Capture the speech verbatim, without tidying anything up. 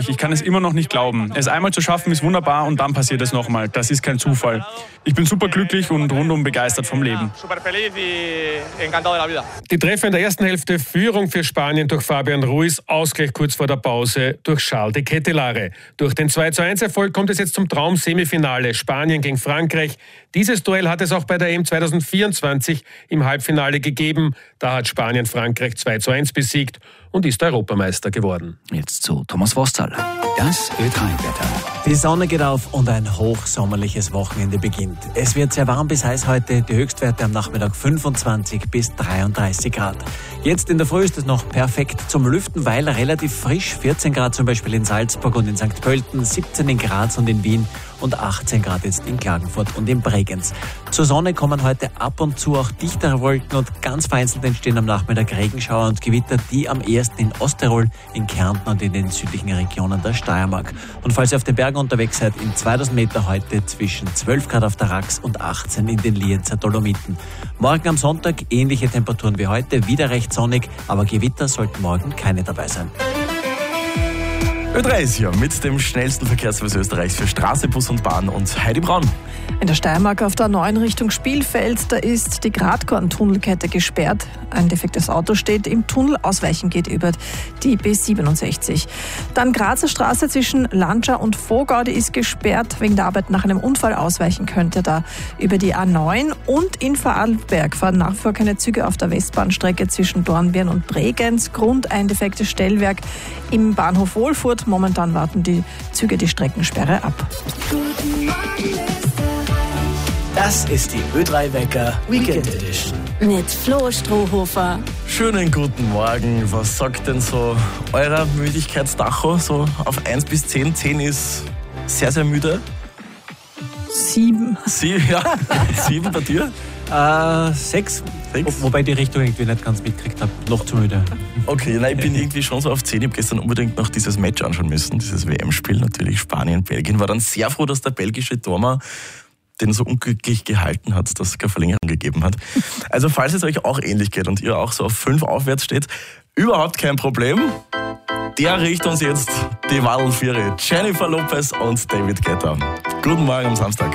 unglaublich. Ich kann es immer noch nicht glauben. Es einmal zu schaffen ist wunderbar und dann passiert es nochmal. Das ist kein Zufall. Ich bin super glücklich und rundum begeistert vom Leben. Die Treffer in der ersten Hälfte, Führung für Spanien durch Fabian Ruiz, Ausgleich kurz vor der Pause durch Charles de Ketelaere. Durch den zwei zu eins Erfolg kommt es jetzt zum Traum-Semifinale. Spanien gegen Frankreich. Dieses Duell hat es auch bei der E M zwanzig vierundzwanzig im Halbfinale gegeben. Da hat Spanien Frankreich zwei zu eins besiegt und ist Europameister geworden. Jetzt zu Thomas Wostal. Das Ö drei Wetter. Die Sonne geht auf und ein hochsommerliches Wochenende beginnt. Es wird sehr warm bis heiß heute, die Höchstwerte am Nachmittag fünfundzwanzig bis dreiunddreißig Grad. Jetzt in der Früh ist es noch perfekt zum Lüften, weil relativ frisch, vierzehn Grad zum Beispiel in Salzburg und in Sankt Pölten, siebzehn in Graz und in Wien und achtzehn Grad jetzt in Klagenfurt und in Bregenz. Zur Sonne kommen heute ab und zu auch dichtere Wolken und ganz vereinzelt entstehen am Nachmittag Regenschauer und Gewitter, die am ehesten in Osttirol, in Kärnten und in den südlichen Regionen der Steiermark. Und falls ihr auf den Bergen unterwegs seid, in zweitausend Meter heute zwischen zwölf Grad auf der Rax und achtzehn in den Lienzer Dolomiten. Morgen am Sonntag ähnliche Temperaturen wie heute, wieder recht sonnig, aber Gewitter sollten morgen keine dabei sein. Ö drei ist hier mit dem schnellsten Verkehrsservice Österreichs für Straße, Bus und Bahn und Heidi Braun. In der Steiermark auf der neuen Richtung Spielfeld, da ist die Gradkorn-Tunnelkette gesperrt. Ein defektes Auto steht im Tunnel, ausweichen geht über die B siebenundsechzig. Dann Grazer Straße zwischen Lanscha und Vogau, die ist gesperrt. Wegen der Arbeit nach einem Unfall ausweichen könnt ihr da über die A neun. Und in Vorarlberg fahren nach wie vor keine Züge auf der Westbahnstrecke zwischen Dornbirn und Bregenz. Grund ein defektes Stellwerk im Bahnhof Wohlfurt. Momentan warten die Züge die Streckensperre ab. Das ist die Ö drei Wecker Weekend Edition. Mit Flo Strohhofer. Schönen guten Morgen. Was sagt denn so euer Müdigkeitstacho? So auf eins bis zehn. zehn ist sehr, sehr müde. Sieben. Sieben, ja. Sieben bei dir? Äh, sechs. Sechs. Wo, wobei die Richtung irgendwie nicht ganz mitgekriegt habe. Noch zu müde. Okay, nein, ich bin irgendwie schon so auf zehn. Ich habe gestern unbedingt noch dieses Match anschauen müssen, dieses W M-Spiel, natürlich Spanien, Belgien. War dann sehr froh, dass der belgische Tormann den so unglücklich gehalten hat, dass es keine Verlängerung gegeben hat. Also falls es euch auch ähnlich geht und ihr auch so auf fünf aufwärts steht, überhaupt kein Problem. Der riecht uns jetzt die Wadeln Jennifer Lopez und David Guetta. Guten Morgen am Samstag.